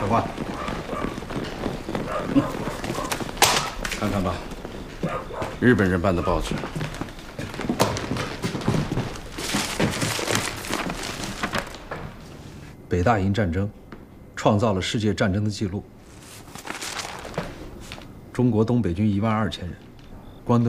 说话。看看吧，日本人办的报纸。北大营战争创造了世界战争的记录。中国东北军12000人，